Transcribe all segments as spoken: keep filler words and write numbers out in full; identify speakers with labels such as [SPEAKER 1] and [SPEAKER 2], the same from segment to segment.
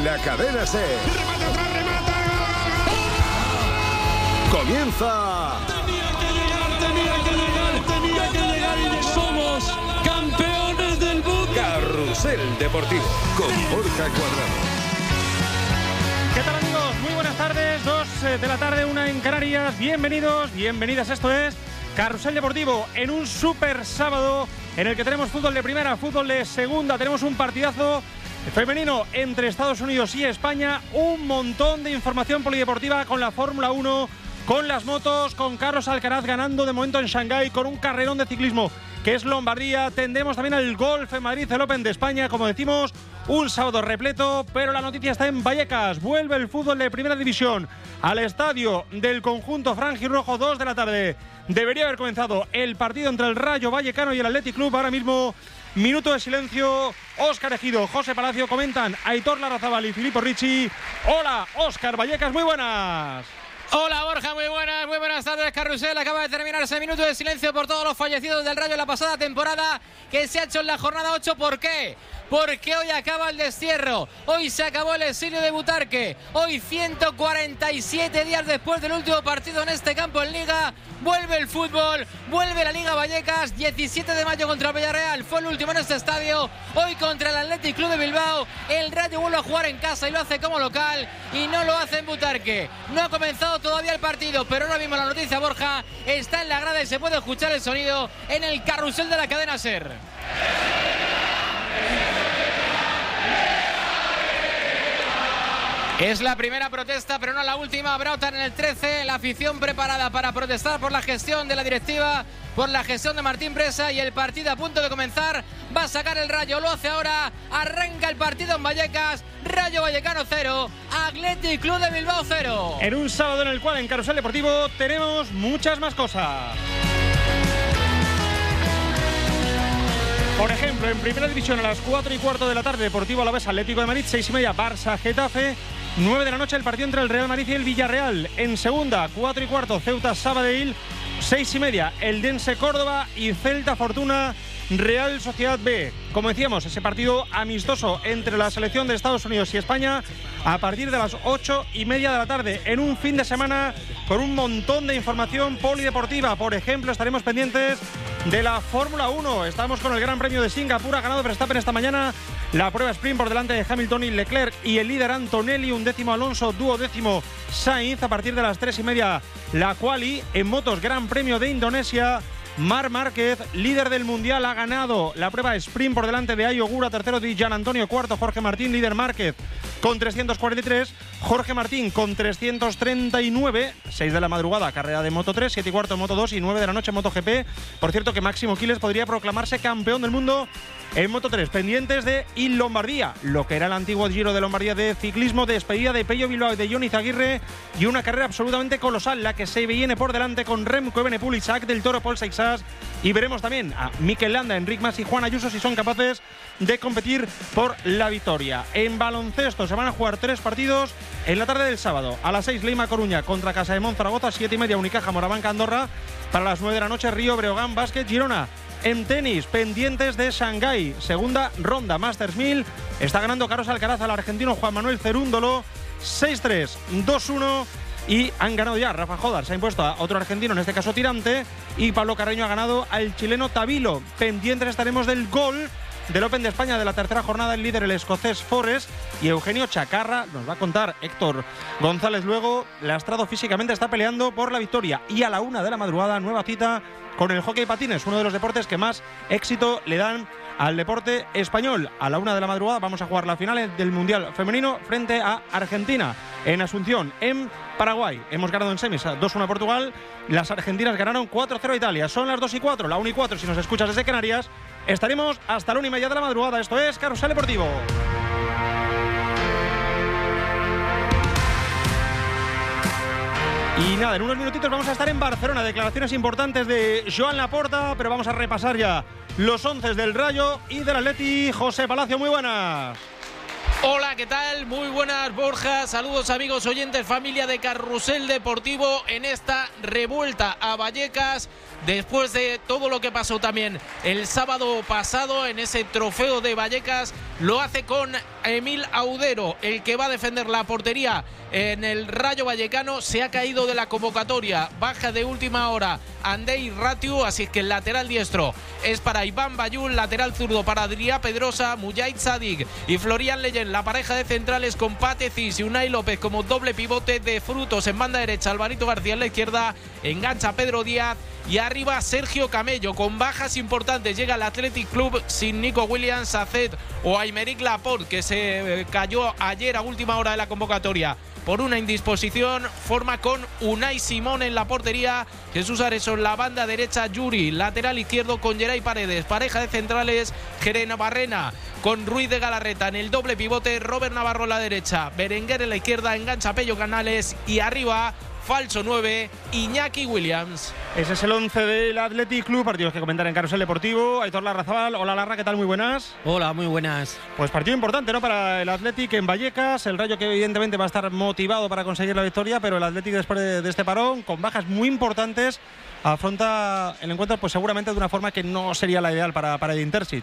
[SPEAKER 1] la Cadena SER.
[SPEAKER 2] ¡Remata atrás, remata!
[SPEAKER 1] ¡Comienza!
[SPEAKER 2] Tenía que llegar, tenía que llegar, tenía que llegar y llegó. Somos campeones del mundo.
[SPEAKER 1] Carrusel Deportivo con Borja Cuadrado.
[SPEAKER 3] ¿Qué tal, amigos? Muy buenas tardes, dos de la tarde, una en Canarias. Bienvenidos, bienvenidas. Esto es Carrusel Deportivo en un super sábado en el que tenemos fútbol de primera, fútbol de segunda. Tenemos un partidazo femenino entre Estados Unidos y España. Un montón de información polideportiva con la Fórmula uno, con las motos, con Carlos Alcaraz ganando de momento en Shanghái, con un carrerón de ciclismo que es Lombardía. Tendremos también el golf en Madrid, el Open de España, como decimos. Un sábado repleto, pero la noticia está en Vallecas. Vuelve el fútbol de Primera División al estadio del conjunto franjirrojo, dos de la tarde. Debería haber comenzado el partido entre el Rayo Vallecano y el Athletic Club. Ahora mismo, minuto de silencio. Óscar Ejido, José Palacio comentan, Aitor Larrazábal y Filippo Ricci. Hola, Óscar Vallecas, muy buenas.
[SPEAKER 4] Hola Borja, muy buenas, muy buenas tardes. Carrusel, acaba de terminar ese minuto de silencio por todos los fallecidos del Rayo en la pasada temporada que se ha hecho en la jornada ocho. ¿Por qué? Porque hoy acaba el destierro, hoy se acabó el exilio de Butarque, hoy ciento cuarenta y siete días después del último partido en este campo en Liga, vuelve el fútbol, vuelve la Liga Vallecas. Diecisiete de mayo contra el Villarreal fue el último en este estadio, hoy contra el Athletic Club de Bilbao. El Rayo vuelve a jugar en casa y lo hace como local y no lo hace en Butarque. No ha comenzado todavía el partido, pero ahora mismo la noticia, Borja, está en la grada y se puede escuchar el sonido en el carrusel de la cadena SER. Es la primera protesta, pero no la última. Habrá otra en el trece. La afición preparada para protestar por la gestión de la directiva, por la gestión de Martín Presa, y el partido a punto de comenzar. Va a sacar el Rayo, lo hace ahora. Arranca el partido en Vallecas. Rayo Vallecano cero, Athletic Club de Bilbao cero.
[SPEAKER 3] En un sábado en el cual en Carrusel Deportivo tenemos muchas más cosas. Por ejemplo, en Primera División a las cuatro y cuarto de la tarde, Deportivo Alavés Atlético de Madrid, seis y media, Barça Getafe. nueve de la noche el partido entre el Real Madrid y el Villarreal. En segunda, cuatro y cuarto, Ceuta Sabadell. seis y media, Eldense Córdoba y Celta Fortuna Real Sociedad B. Como decíamos, ese partido amistoso entre la selección de Estados Unidos y España a partir de las ocho y media de la tarde, en un fin de semana con un montón de información polideportiva. Por ejemplo, estaremos pendientes de la Fórmula uno. Estamos con el Gran Premio de Singapur. Ha ganado Verstappen esta mañana la prueba sprint por delante de Hamilton y Leclerc y el líder Antonelli, un décimo Alonso, duodécimo Sainz. A partir de las tres y media la quali. En motos, Gran Premio de Indonesia. Marc Márquez, líder del Mundial, ha ganado la prueba sprint por delante de Ayo Ogura, tercero de Gian Antonio, cuarto Jorge Martín, líder Márquez con trescientos cuarenta y tres, Jorge Martín con trescientos treinta y nueve, seis de la madrugada, carrera de Moto tres, siete y cuarto Moto dos y nueve de la noche Moto G P. Por cierto que Máximo Quiles podría proclamarse campeón del mundo en Moto tres. Pendientes de Il Lombardía, lo que era el antiguo Giro de Lombardía de ciclismo, despedida de Pello Bilbao y de Johnny Zaguirre y una carrera absolutamente colosal la que se viene por delante con Remco Evenepoel, Isaac del Toro, Paul Seixas, y veremos también a Mikel Landa, Enric Mas y Juan Ayuso si son capaces de competir por la victoria. En baloncesto se van a jugar tres partidos en la tarde del sábado. A las seis, Leima Coruña contra Casa de Zaragoza, siete y media, Unicaja Morabanca Andorra. Para las nueve de la noche, Río Breogán Básquet Girona. En tenis, pendientes de Shanghái, segunda ronda, Masters mil. Está ganando Carlos Alcaraz al argentino Juan Manuel Cerúndolo, seis tres, dos uno. Y han ganado ya, Rafa Jodar se ha impuesto a otro argentino, en este caso Tirante, y Pablo Carreño ha ganado al chileno Tabilo. Pendientes estaremos del gol del Open de España de la tercera jornada, el líder el escocés Forrest, y Eugenio Chacarra nos va a contar Héctor González luego. Lastrado físicamente está peleando por la victoria. Y a la una de la madrugada, nueva cita con el hockey patines, uno de los deportes que más éxito le dan al deporte español. A la una de la madrugada vamos a jugar la final del Mundial Femenino frente a Argentina en Asunción, en Paraguay. Hemos ganado en semis dos uno a Portugal, las argentinas ganaron cuatro cero a Italia. Son las dos y cuatro, la una y cuatro si nos escuchas desde Canarias. Estaremos hasta la una y media de la madrugada. Esto es Carrusel Deportivo. Y nada, en unos minutitos vamos a estar en Barcelona. Declaraciones importantes de Joan Laporta, pero vamos a repasar ya los once del Rayo y del Atleti. José Palacio, muy buenas.
[SPEAKER 4] Hola, ¿qué tal? Muy buenas, Borja. Saludos, amigos oyentes, familia de Carrusel Deportivo, en esta revuelta a Vallecas después de todo lo que pasó también el sábado pasado en ese trofeo de Vallecas. Lo hace con
[SPEAKER 5] Emil Audero, el que va a defender la portería en el Rayo Vallecano, se ha caído de la convocatoria. Baja de última hora Andrei Ratiu, así que el lateral diestro es para Iván Bayul, lateral zurdo para Adrià Pedrosa, Mujahid Sadik y Florian Leyen. La pareja de centrales con Pate Cis y Unai López como doble pivote. De Frutos en banda derecha, Alvarito García en la izquierda, engancha Pedro Díaz. Y arriba Sergio Camello, con bajas importantes. Llega el Athletic Club sin Nico Williams, Sacet o Aymeric Laporte, que se cayó ayer a última hora de la convocatoria por una indisposición. Forma con Unai Simón en la portería, Jesús Areso en la banda derecha, Yuri lateral izquierdo con Geray Paredes. Pareja de centrales, Jerena Barrena con Ruiz de Galarreta en el doble pivote, Robert Navarro en la derecha, Berenguer en la izquierda, engancha Pello Canales y arriba falso nueve, Iñaki Williams.
[SPEAKER 3] Ese es el once del Athletic Club. Partidos que comentar en Carrusel Deportivo. Aitor Larrazabal, hola Larra, ¿qué tal? Muy buenas.
[SPEAKER 6] Hola, muy buenas.
[SPEAKER 3] Pues partido importante, ¿no? Para el Athletic en Vallecas. El Rayo que evidentemente va a estar motivado para conseguir la victoria, pero el Athletic después de, de este parón, con bajas muy importantes, afronta el encuentro pues seguramente de una forma que no sería la ideal para, para Edin Terzic.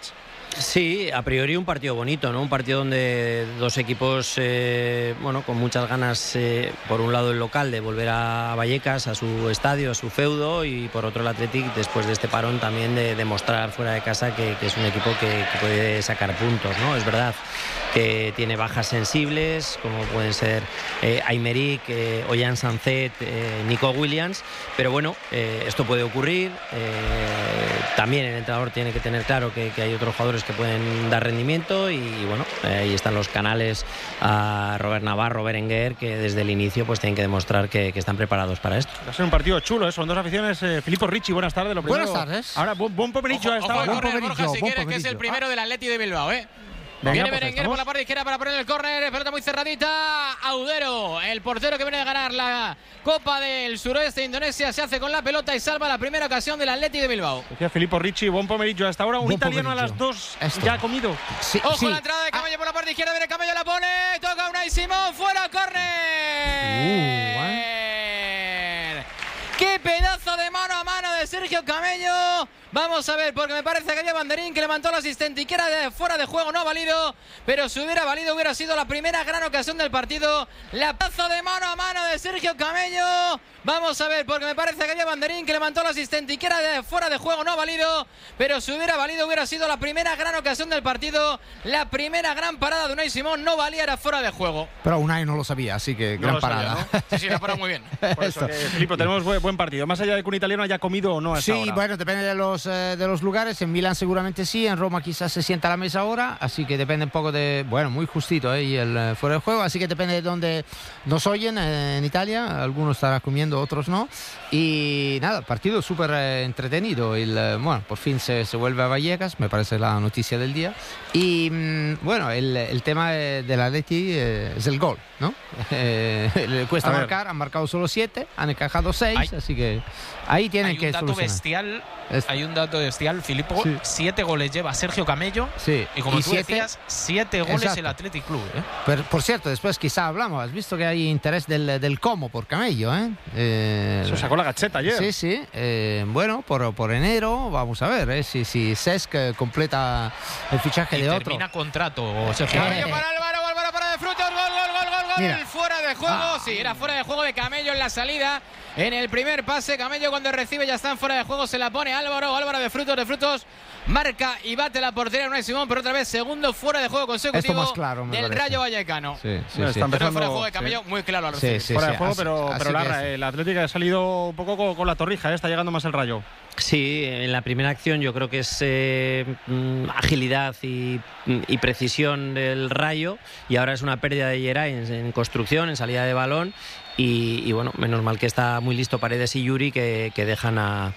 [SPEAKER 6] Sí, a priori un partido bonito, ¿no? Un partido donde dos equipos, eh, bueno, con muchas ganas, eh, por un lado el local de volver a Vallecas, a su estadio, a su feudo, y por otro el Athletic, después de este parón, también de demostrar fuera de casa que, que es un equipo que, que puede sacar puntos, ¿no? Es verdad que tiene bajas sensibles, como pueden ser eh, Aymeric, eh, Ollán Sancet, eh, Nico Williams, pero bueno, eh, esto puede ocurrir. Eh, también el entrenador tiene que tener claro que, que hay otros jugadores que pueden dar rendimiento y, y bueno, eh, ahí están los canales a Robert Navarro, Berenguer, que desde el inicio pues tienen que demostrar que, que están preparados para esto.
[SPEAKER 3] Va a ser un partido chulo, ¿eh? Son dos aficiones. eh, Filippo Ricci, buenas tardes. Lo
[SPEAKER 7] buenas tardes.
[SPEAKER 3] Ahora, buen, buen pomeriggio a esta hora.
[SPEAKER 5] Ojo, corner, Borja, si quieres, que es el primero del Atleti de Bilbao, ¿eh?
[SPEAKER 3] Venga,
[SPEAKER 5] viene
[SPEAKER 3] pues
[SPEAKER 5] Berenguer por la parte izquierda para poner el córner, pelota muy cerradita. Audero, el portero que viene de ganar la Copa del Suroeste de Indonesia, se hace con la pelota y salva la primera ocasión del Atleti de Bilbao.
[SPEAKER 3] Decía Filippo Ricci, buen pomeriggio hasta ahora. Un
[SPEAKER 7] Buen
[SPEAKER 3] italiano
[SPEAKER 7] pomeriggio.
[SPEAKER 3] a las dos
[SPEAKER 7] Esto.
[SPEAKER 3] ya ha comido.
[SPEAKER 7] Sí,
[SPEAKER 5] Ojo
[SPEAKER 7] sí.
[SPEAKER 5] la entrada de Camello por la parte izquierda, viene Camello, la pone, toca Unai Simón, fuera, córner.
[SPEAKER 7] Uh,
[SPEAKER 5] ¡Qué pedazo de mano a mano de Sergio Camello! Vamos a ver, porque me parece que había banderín que levantó el asistente y que era de fuera de juego, no ha valido, pero si hubiera valido hubiera sido la primera gran ocasión del partido. La pedazo de mano a mano de Sergio Camello. Vamos a ver, porque me parece que había banderín que levantó el asistente y que era de fuera de juego, no ha valido, pero si hubiera valido hubiera sido la primera gran ocasión del partido. La primera gran parada de Unai Simón, no valía, era fuera de juego.
[SPEAKER 7] Pero Unai no lo sabía, así que
[SPEAKER 3] No
[SPEAKER 7] gran
[SPEAKER 3] lo sabía,
[SPEAKER 7] parada.
[SPEAKER 3] ¿no?
[SPEAKER 5] Sí, sí, la paró muy bien.
[SPEAKER 3] Por eso, que, Filippo, tenemos buen, buen partido. Más allá de que un italiano haya comido o no a esta
[SPEAKER 7] Sí,
[SPEAKER 3] hora.
[SPEAKER 7] bueno, depende de los, eh, de los lugares. En Milán seguramente sí, en Roma quizás se sienta a la mesa ahora, así que depende un poco de, bueno, muy justito eh, y el eh, fuera de juego, así que depende de dónde nos oyen eh, en Italia, algunos estarán comiendo, otros no. Y nada, partido súper eh, entretenido. El, eh, bueno, por fin se, se vuelve a Vallecas, me parece la noticia del día. Y mm, bueno, el, el tema eh, del Atleti eh, es el gol, ¿no? Eh, le cuesta
[SPEAKER 3] A ver.
[SPEAKER 7] marcar, han marcado solo siete, han encajado seis,
[SPEAKER 5] Hay-
[SPEAKER 7] así que ahí tienen
[SPEAKER 5] Hay
[SPEAKER 7] que
[SPEAKER 5] un dato
[SPEAKER 7] solucionar.
[SPEAKER 5] bestial,
[SPEAKER 7] Es-
[SPEAKER 5] hay un dato bestial, Filippo.
[SPEAKER 7] Sí.
[SPEAKER 5] Siete goles lleva Sergio Camello.
[SPEAKER 7] Sí,
[SPEAKER 5] Y como
[SPEAKER 7] y
[SPEAKER 5] tú
[SPEAKER 7] siete-
[SPEAKER 5] decías, siete goles
[SPEAKER 7] Exacto.
[SPEAKER 5] el Athletic Club, ¿eh?
[SPEAKER 7] Pero, por cierto, después quizá hablamos, has visto que hay interés del, del Como por Camello, ¿eh? Eh,
[SPEAKER 3] Se sacó la gacheta ayer.
[SPEAKER 7] Sí, sí. eh, bueno, por, por enero vamos a ver ¿eh? si, si Cesc eh, completa el fichaje
[SPEAKER 5] Y
[SPEAKER 7] de otro.
[SPEAKER 5] termina contrato, Sergio
[SPEAKER 7] Eh.
[SPEAKER 5] Camello para Álvaro, Álvaro para De Frutos, gol, gol, gol, gol, gol.
[SPEAKER 7] Mira.
[SPEAKER 5] Fuera de juego,
[SPEAKER 7] Ah.
[SPEAKER 5] sí, era fuera de juego de Camello en la salida. En el primer pase, Camello cuando recibe ya están fuera de juego, se la pone Álvaro, Álvaro de Frutos, de Frutos marca y bate la portería de Unai Simón, pero otra vez segundo fuera de juego consecutivo
[SPEAKER 7] Esto más claro, me
[SPEAKER 5] del
[SPEAKER 7] parece.
[SPEAKER 5] Rayo Vallecano.
[SPEAKER 7] Sí, sí,
[SPEAKER 3] Bueno,
[SPEAKER 7] sí.
[SPEAKER 3] está
[SPEAKER 5] Pero
[SPEAKER 3] empezando-
[SPEAKER 5] fuera de juego de Camello,
[SPEAKER 3] sí.
[SPEAKER 5] muy claro al
[SPEAKER 7] Sí,
[SPEAKER 5] recibir.
[SPEAKER 7] sí,
[SPEAKER 3] Fuera
[SPEAKER 7] sí,
[SPEAKER 3] de juego,
[SPEAKER 7] así-
[SPEAKER 3] pero,
[SPEAKER 7] así
[SPEAKER 3] pero
[SPEAKER 7] que
[SPEAKER 3] Larra,
[SPEAKER 7] es.
[SPEAKER 3] el Atlético ha salido un poco con, con la torrija, ¿eh? Está llegando más el Rayo.
[SPEAKER 6] Sí, en la primera acción yo creo que es eh, mm, agilidad y, y precisión del Rayo, y ahora es una pérdida de Geray en, en construcción, en salida de balón. Y, y bueno, menos mal que está muy listo Paredes y Yuri, que, que dejan a,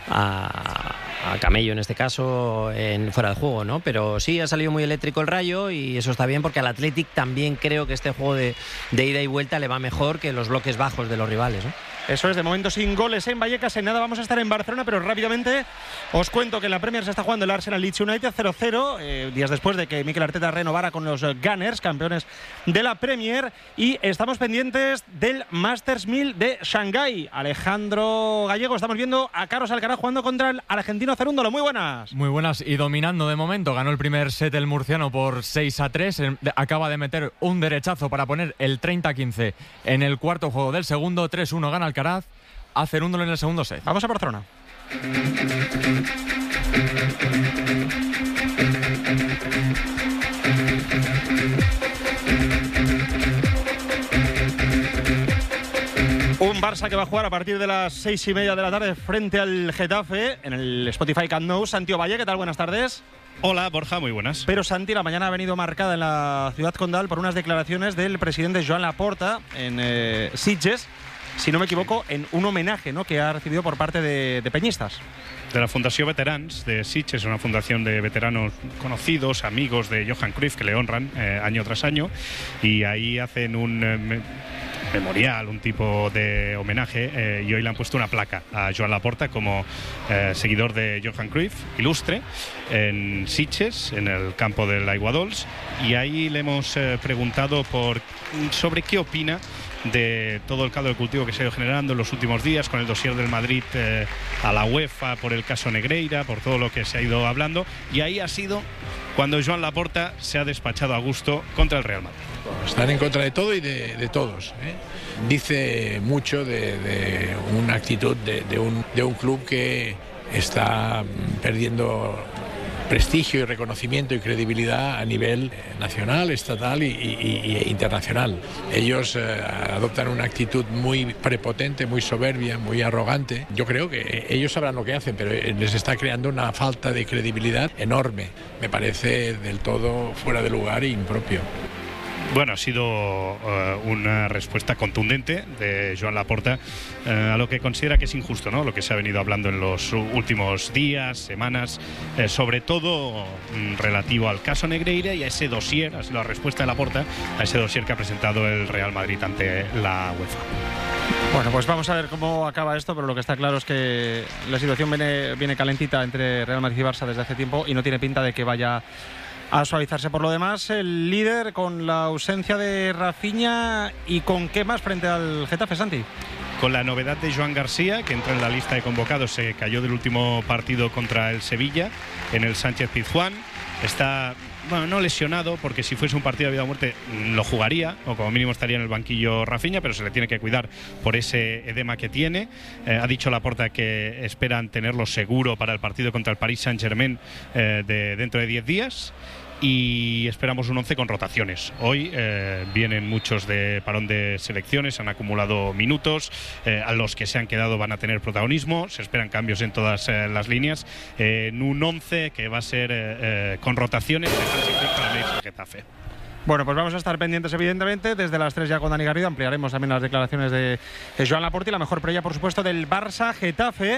[SPEAKER 6] a, a Camello en este caso en, fuera de juego, ¿no? Pero sí, ha salido muy eléctrico el Rayo y eso está bien, porque al Athletic también creo que este juego de, de ida y vuelta le va mejor que los bloques bajos de los rivales, ¿no?
[SPEAKER 3] Eso es, de momento sin goles en Vallecas. En nada vamos a estar en Barcelona, pero rápidamente os cuento que en la Premier se está jugando el Arsenal Leeds United cero cero, eh, días después de que Mikel Arteta renovara con los Gunners, campeones de la Premier, y estamos pendientes del Masters mil de Shanghái. Alejandro Gallego, estamos viendo a Carlos Alcaraz jugando contra el argentino Cerúndolo. Muy buenas.
[SPEAKER 8] Muy buenas y dominando de momento. Ganó el primer set el murciano por seis a tres. Acaba de meter un derechazo para poner el treinta a quince en el cuarto juego del segundo. tres uno gana Alcaraz a Cerúndolo en el segundo set.
[SPEAKER 3] Vamos a Barcelona. Un Barça que va a jugar a partir de las seis y media de la tarde frente al Getafe en el Spotify Camp Nou. Santi Ovalle, ¿qué tal? Buenas tardes.
[SPEAKER 9] Hola, Borja, muy buenas.
[SPEAKER 3] Pero Santi, la mañana ha venido marcada en la ciudad condal por unas declaraciones del presidente Joan Laporta en eh, Sitges, si no me equivoco, en un homenaje, ¿no?, que ha recibido por parte de, de peñistas.
[SPEAKER 9] De la Fundación Veterans de Sitges, una fundación de veteranos conocidos, amigos de Johan Cruyff, que le honran eh, año tras año, y ahí hacen un eh, me memorial, un tipo de homenaje, eh, y hoy le han puesto una placa a Joan Laporta como eh, seguidor de Johan Cruyff, ilustre, en Sitges, en el campo del Aiguadols, y ahí le hemos eh, preguntado por sobre qué opina de todo el caldo de cultivo que se ha ido generando en los últimos días con el dossier del Madrid eh, a la UEFA por el caso Negreira, por todo lo que se ha ido hablando, y ahí ha sido cuando Joan Laporta se ha despachado a gusto contra el Real Madrid.
[SPEAKER 10] Están en contra de todo y de, de todos, ¿eh? Dice mucho de, de una actitud de, de, un, de un club que está perdiendo prestigio y reconocimiento y credibilidad a nivel nacional, estatal y, y, y internacional. Ellos eh, adoptan una actitud muy prepotente, muy soberbia, muy arrogante. Yo creo que ellos sabrán lo que hacen, pero les está creando una falta de credibilidad enorme. Me parece del todo fuera de lugar e impropio.
[SPEAKER 9] Bueno, ha sido uh, una respuesta contundente de Joan Laporta uh, a lo que considera que es injusto, ¿no?, lo que se ha venido hablando en los últimos días, semanas, eh, sobre todo mm, relativo al caso Negreira y a ese dossier, ha sido la respuesta de Laporta a ese dossier que ha presentado el Real Madrid ante la UEFA.
[SPEAKER 3] Bueno, pues vamos a ver cómo acaba esto, pero lo que está claro es que la situación viene, viene calentita entre Real Madrid y Barça desde hace tiempo y no tiene pinta de que vaya a suavizarse. Por lo demás, el líder con la ausencia de Rafinha y con qué más frente al Getafe, Santi.
[SPEAKER 9] Con la novedad de Joan García, que entra en la lista de convocados, se cayó del último partido contra el Sevilla en el Sánchez Pizjuán. Está, bueno, no lesionado, porque si fuese un partido de vida o muerte lo jugaría, o como mínimo estaría en el banquillo Rafinha, pero se le tiene que cuidar por ese edema que tiene. Eh, ha dicho Laporta que esperan tenerlo seguro para el partido contra el Paris Saint-Germain eh, de dentro de diez días. Y esperamos un once con rotaciones. Hoy eh, vienen muchos de parón de selecciones, han acumulado minutos, eh, a los que se han quedado van a tener protagonismo, se esperan cambios en todas eh, las líneas, eh, en un once que va a ser eh, eh, con rotaciones para el Getafe.
[SPEAKER 3] Bueno, pues vamos a estar pendientes, evidentemente. Desde las tres ya con Dani Garrido ampliaremos también las declaraciones de, de Joan Laporta y la mejor previa, por supuesto, del Barça-Getafe.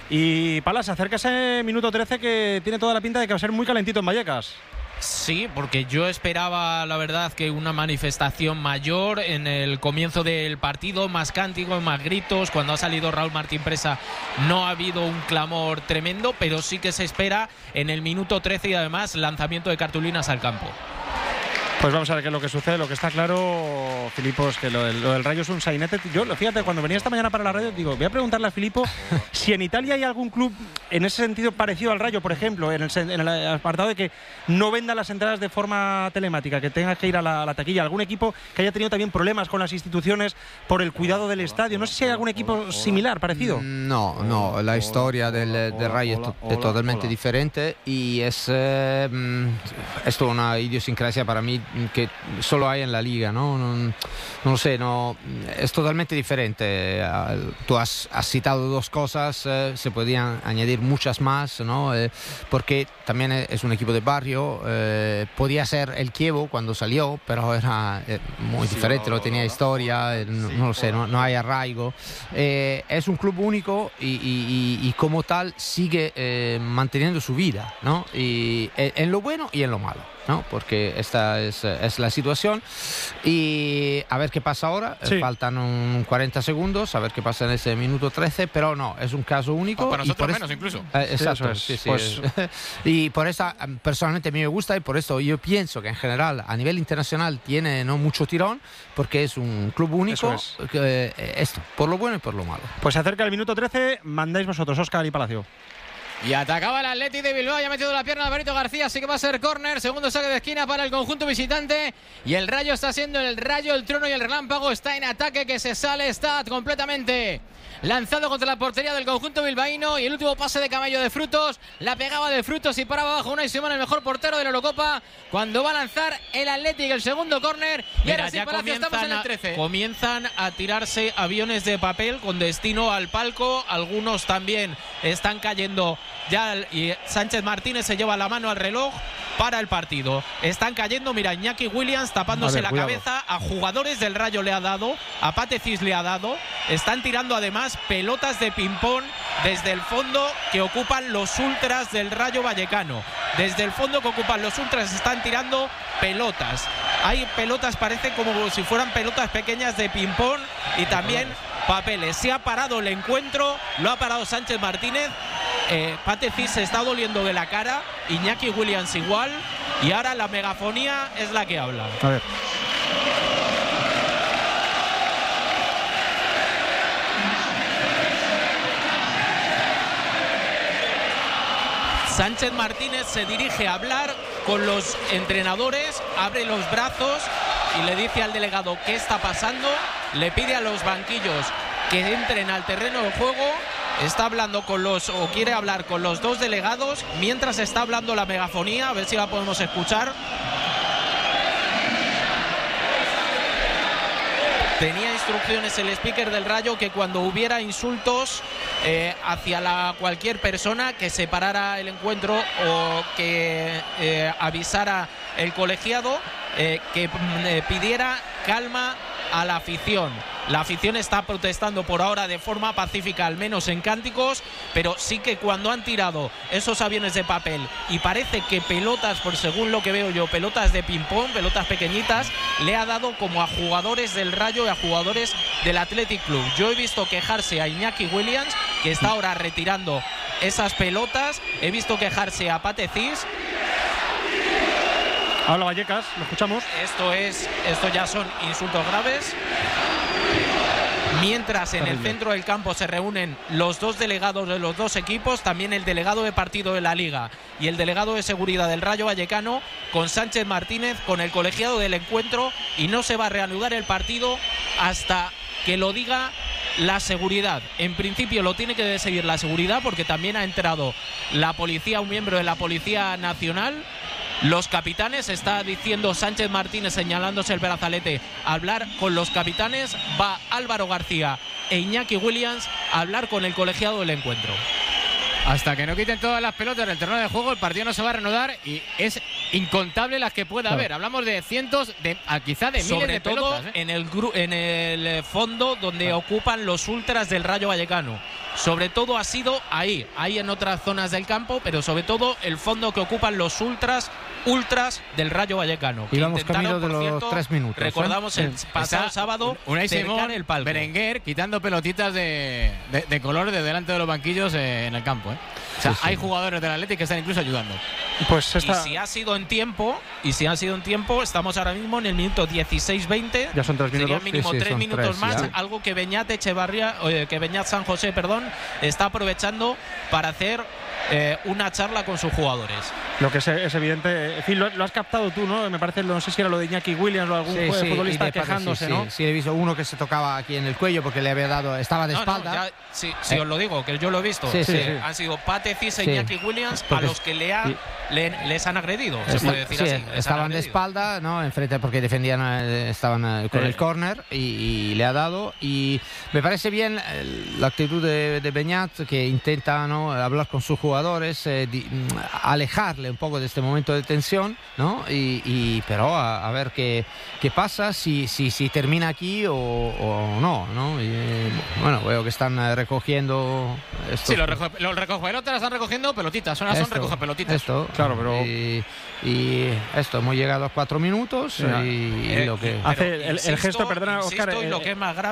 [SPEAKER 3] Y Palas, acerca ese minuto trece que tiene toda la pinta de que va a ser muy calentito en Vallecas.
[SPEAKER 5] Sí, porque yo esperaba, la verdad, que una manifestación mayor en el comienzo del partido, más cánticos, más gritos. Cuando ha salido Raúl Martín Presa no ha habido un clamor tremendo, pero sí que se espera en el minuto trece y además lanzamiento de cartulinas al campo.
[SPEAKER 3] Pues vamos a ver qué es lo que sucede. Lo que está claro, Filippo, es que lo del, lo del Rayo es un sainete. Yo, fíjate, cuando venía esta mañana para la radio, digo, voy a preguntarle a Filippo si en Italia hay algún club en ese sentido parecido al Rayo, por ejemplo, en el, en el apartado de que no venda las entradas de forma telemática, que tengas que ir a la, a la taquilla. Algún equipo que haya tenido también problemas con las instituciones por el cuidado del estadio. No sé si hay algún equipo similar, parecido.
[SPEAKER 7] No, no, la historia del, del Rayo es, to es totalmente diferente y es, eh, es toda una idiosincrasia para mí que solo hay en la liga, ¿no? No, no lo sé, no, es totalmente diferente. Tú has, has citado dos cosas, eh, se podían añadir muchas más, ¿no? Eh, porque también es un equipo de barrio, eh, podía ser el Chievo cuando salió, pero era eh, muy diferente, no tenía historia, eh, no, no lo sé, no, no hay arraigo. Eh, es un club único y, y, y, y como tal sigue eh, manteniendo su vida, ¿no? Y en lo bueno y en lo malo. ¿no? Porque esta es, es la situación. Y a ver qué pasa ahora.
[SPEAKER 3] Sí.
[SPEAKER 7] Faltan un cuarenta segundos, a ver qué pasa en ese minuto trece, pero no, es un caso único.
[SPEAKER 5] Para
[SPEAKER 7] y
[SPEAKER 5] nosotros
[SPEAKER 7] por
[SPEAKER 5] menos,
[SPEAKER 7] es-
[SPEAKER 5] incluso.
[SPEAKER 7] Eh, exacto,
[SPEAKER 3] es.
[SPEAKER 7] sí, sí,
[SPEAKER 3] Pues-
[SPEAKER 7] es- y por eso personalmente a mí me gusta y por eso yo pienso que en general a nivel internacional tiene no mucho tirón, porque es un club único.
[SPEAKER 3] Eso
[SPEAKER 7] Que, eh, esto, por lo bueno y por lo malo.
[SPEAKER 3] Pues se acerca el minuto trece, mandáis vosotros, Óscar y Palacio.
[SPEAKER 4] Y atacaba el Athletic de Bilbao, ya ha metido la pierna Alvarito García, así que va a ser córner, segundo saque de esquina para el conjunto visitante. Y el Rayo está siendo el Rayo, el Trueno y el Relámpago. Está en ataque, que se sale, está completamente lanzado contra la portería del conjunto bilbaíno. Y el último pase de Camello de Frutos, la pegaba de Frutos y paraba abajo Unai Simón, el mejor portero de la Eurocopa, cuando va a lanzar el Athletic el segundo córner. Y
[SPEAKER 5] Mira,
[SPEAKER 4] ahora sí,
[SPEAKER 5] ya
[SPEAKER 4] Palacio, estamos en el
[SPEAKER 5] a,
[SPEAKER 4] trece.
[SPEAKER 5] comienzan a tirarse aviones de papel con destino al palco. Algunos también están cayendo ya. Y Sánchez Martínez se lleva la mano al reloj para el partido. Están cayendo, mira, Iñaki Williams tapándose
[SPEAKER 3] A ver,
[SPEAKER 5] la
[SPEAKER 3] cuidado.
[SPEAKER 5] cabeza. A jugadores del Rayo le ha dado, a Patecis le ha dado. Están tirando además pelotas de ping-pong desde el fondo que ocupan los ultras del Rayo Vallecano. Desde el fondo que ocupan los ultras están tirando pelotas. Hay pelotas, parece como si fueran pelotas pequeñas de ping-pong y también papeles. Se ha parado el encuentro, lo ha parado Sánchez Martínez. Eh, Patecis se está doliendo de la cara, Iñaki Williams igual, y ahora la megafonía es la que habla.
[SPEAKER 3] A ver.
[SPEAKER 5] Sánchez Martínez se dirige a hablar con los entrenadores, abre los brazos y le dice al delegado qué está pasando, le pide a los banquillos que entren al terreno de juego. Está hablando con los, o quiere hablar con los dos delegados, mientras está hablando la megafonía, a ver si la podemos escuchar. Tenía instrucciones el speaker del Rayo que cuando hubiera insultos eh, hacia la, cualquier persona, que se parara el encuentro o que eh, avisara el colegiado, eh, que eh, pidiera calma a la afición. La afición está protestando por ahora de forma pacífica, al menos en cánticos, pero sí que cuando han tirado esos aviones de papel y parece que pelotas, por según lo que veo yo, pelotas de ping-pong, pelotas pequeñitas, le ha dado como a jugadores del Rayo y a jugadores del Athletic Club. Yo he visto quejarse a Iñaki Williams, que está ahora retirando esas pelotas. He visto quejarse a Patecis.
[SPEAKER 3] Habla Vallecas, lo escuchamos.
[SPEAKER 5] Esto es, esto ya son insultos graves. Mientras en el centro del campo se reúnen los dos delegados de los dos equipos, también el delegado de partido de la Liga y el delegado de seguridad del Rayo Vallecano, con Sánchez Martínez, con el colegiado del encuentro, y no se va a reanudar el partido hasta que lo diga la seguridad. En principio lo tiene que seguir la seguridad, porque también ha entrado la policía, un miembro de la Policía Nacional. Los capitanes, está diciendo Sánchez Martínez, señalándose el brazalete, a hablar con los capitanes. Va Álvaro García e Iñaki Williams a hablar con el colegiado del encuentro.
[SPEAKER 4] Hasta que no quiten todas las pelotas del terreno de juego, el partido no se va a reanudar, y es incontable las que pueda haber. Hablamos de cientos, de a quizá de miles
[SPEAKER 5] Sobre
[SPEAKER 4] de
[SPEAKER 5] todo
[SPEAKER 4] pelotas, ¿eh?
[SPEAKER 5] en el gru- en el fondo donde ocupan los ultras del Rayo Vallecano. Sobre todo ha sido ahí, ahí en otras zonas del campo, pero sobre todo el fondo que ocupan los ultras, ultras del Rayo Vallecano.
[SPEAKER 7] Y
[SPEAKER 5] que
[SPEAKER 7] vamos camino
[SPEAKER 5] intentaron,
[SPEAKER 7] de
[SPEAKER 5] por
[SPEAKER 7] los
[SPEAKER 5] cierto,
[SPEAKER 7] tres minutos. ¿eh?
[SPEAKER 5] recordamos el
[SPEAKER 7] Sí.
[SPEAKER 5] pasado
[SPEAKER 4] Está
[SPEAKER 5] sábado,
[SPEAKER 4] Unai
[SPEAKER 5] cercar
[SPEAKER 4] Simón,
[SPEAKER 5] el palco.
[SPEAKER 4] Berenguer quitando pelotitas de, de, de color de delante de los banquillos eh, en el campo, ¿eh? O sea,
[SPEAKER 7] Sí, sí.
[SPEAKER 4] hay jugadores del Atlético que están incluso ayudando.
[SPEAKER 3] Pues
[SPEAKER 5] Y
[SPEAKER 3] esta,
[SPEAKER 5] si ha sido en tiempo, y si ha sido en tiempo, estamos ahora mismo en el minuto dieciséis veinte.
[SPEAKER 3] ya son tres
[SPEAKER 5] Serían
[SPEAKER 3] minutos.
[SPEAKER 5] mínimo
[SPEAKER 7] Sí, sí,
[SPEAKER 5] tres
[SPEAKER 7] son
[SPEAKER 5] minutos
[SPEAKER 7] tres,
[SPEAKER 5] más,
[SPEAKER 7] ya.
[SPEAKER 5] algo que Beñat Echevarría, eh, que Beñat San José, perdón, está aprovechando para hacer eh, una charla con sus jugadores.
[SPEAKER 3] Lo que es, es evidente. En fin, lo, lo has captado tú, ¿no? Me parece, no sé si era lo de Iñaki Williams o algún
[SPEAKER 7] Sí,
[SPEAKER 3] jue-
[SPEAKER 7] sí,
[SPEAKER 3] futbolista
[SPEAKER 7] y de parte,
[SPEAKER 3] quejándose,
[SPEAKER 7] sí,
[SPEAKER 3] ¿no?
[SPEAKER 7] Sí, sí, he visto uno que se tocaba aquí en el cuello porque le había dado, estaba de
[SPEAKER 5] No,
[SPEAKER 7] espalda.
[SPEAKER 5] no, ya, sí, sí
[SPEAKER 7] Eh.
[SPEAKER 5] os lo digo, que yo lo he visto.
[SPEAKER 7] Sí,
[SPEAKER 3] sí, sí.
[SPEAKER 5] Han sido Patecis e
[SPEAKER 7] Sí.
[SPEAKER 5] Iñaki Williams
[SPEAKER 7] Porque
[SPEAKER 5] a los que le ha,
[SPEAKER 7] sí.
[SPEAKER 5] le- les han agredido, se
[SPEAKER 7] Esta-
[SPEAKER 5] puede decir
[SPEAKER 7] sí,
[SPEAKER 5] así. les han
[SPEAKER 7] estaban de
[SPEAKER 5] agredido.
[SPEAKER 7] espalda, ¿no? Enfrente porque defendían, eh, estaban eh, con
[SPEAKER 3] Eh.
[SPEAKER 7] el córner y, y le ha dado. Y me parece bien eh, la actitud de, de Beñat, que intenta, ¿no?, hablar con sus jugadores, eh, di- mm, alejarle un poco de este momento de tensión, ¿no? Y, y pero a, a ver qué, qué pasa, si, si, si termina aquí o, o no, ¿no? Y, bueno, veo que están eh, recogiendo esto.
[SPEAKER 4] Sí, los, reco los recogepelotas están recogiendo pelotitas, son, son recogepelotitas.
[SPEAKER 7] Esto,
[SPEAKER 3] claro, pero
[SPEAKER 7] y, y esto, hemos llegado a los cuatro minutos y,
[SPEAKER 3] eh,
[SPEAKER 7] y lo que
[SPEAKER 3] hace el, el gesto, perdona, Oscar.
[SPEAKER 5] Insisto, y lo que es más grave